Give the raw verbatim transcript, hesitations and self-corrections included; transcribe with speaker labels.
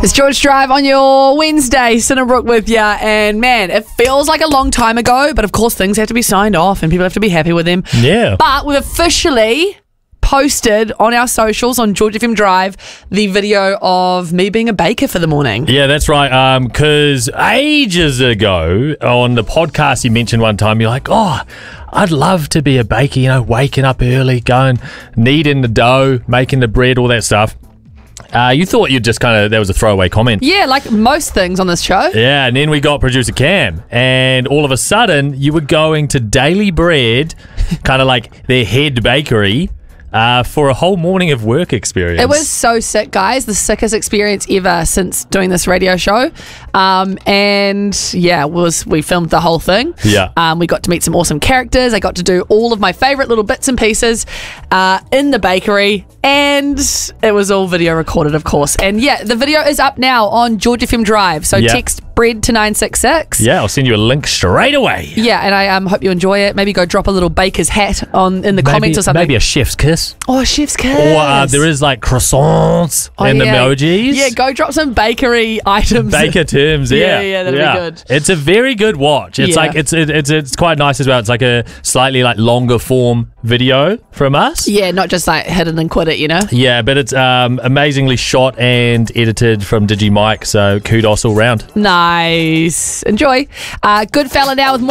Speaker 1: It's George Drive on your Wednesday. Cinnabrook with ya. And man, it feels like a long time ago, but of course things have to be signed off and people have to be happy with them.
Speaker 2: Yeah.
Speaker 1: But we've officially posted on our socials on George F M Drive the video of me being a baker for the morning.
Speaker 2: Yeah, that's right. Because ages ago on the podcast you mentioned one time, you're like, oh, I'd love to be a baker, you know, waking up early, going, kneading the dough, making the bread, all that stuff. Uh, you thought you'd just kind of, that was a throwaway comment.
Speaker 1: Yeah, like most things on this show.
Speaker 2: Yeah, and then we got producer Cam, and all of a sudden you were going to Daily Bread, kind of like their head bakery, Uh, for a whole morning of work experience.
Speaker 1: It was so sick, guys. The sickest experience ever since doing this radio show. Um, and yeah, was we filmed the whole thing.
Speaker 2: Yeah.
Speaker 1: Um, we got to meet some awesome characters. I got to do all of my favourite little bits and pieces uh, in the bakery. And it was all video recorded, of course. And yeah, the video is up now on George F M Drive. So
Speaker 2: Yeah.
Speaker 1: text bread to nine six six.
Speaker 2: Yeah, I'll send you a link straight away.
Speaker 1: Yeah, and I um, hope you enjoy it. Maybe go drop a little baker's hat on in the
Speaker 2: Maybe,
Speaker 1: comments or something.
Speaker 2: maybe a chef's kiss.
Speaker 1: Oh, chef's kiss.
Speaker 2: Or uh, there is like croissants
Speaker 1: Oh,
Speaker 2: and
Speaker 1: yeah.
Speaker 2: emojis.
Speaker 1: Yeah, go drop some bakery items.
Speaker 2: Baker terms, yeah.
Speaker 1: Yeah, yeah, that'd be good.
Speaker 2: It's a very good watch. It's
Speaker 1: Yeah.
Speaker 2: like it's it, it's it's quite nice as well. It's like a slightly like longer form video from us.
Speaker 1: Yeah, not just like hit it and quit it, you know?
Speaker 2: Yeah, but it's um, amazingly shot and edited from Digimike, so kudos all round.
Speaker 1: Nice. Enjoy. Uh, good fella now with more.